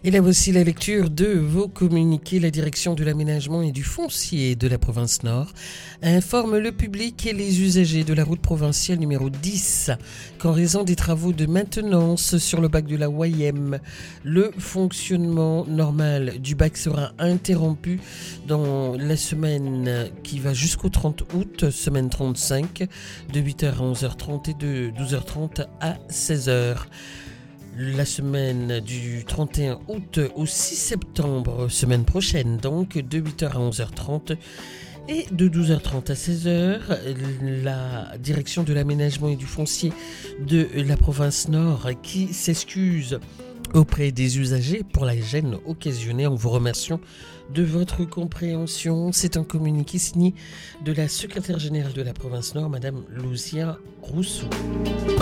Et là voici la lecture de vos communiqués. La direction de l'aménagement et du foncier de la province Nord informe le public et les usagers de la route provinciale numéro 10 qu'en raison des travaux de maintenance sur le bac de la Wayem, le fonctionnement normal du bac sera interrompu dans la semaine qui va jusqu'au 30 août, semaine 35, de 8h à 11h30 et de 12h30 à 16h. La semaine du 31 août au 6 septembre, semaine prochaine, donc de 8h à 11h30 et de 12h30 à 16h, la direction de l'aménagement et du foncier de la province Nord qui s'excuse auprès des usagers pour la gêne occasionnée en vous remerciant de votre compréhension. C'est un communiqué signé de la secrétaire générale de la province Nord, Madame Lucia Rousseau.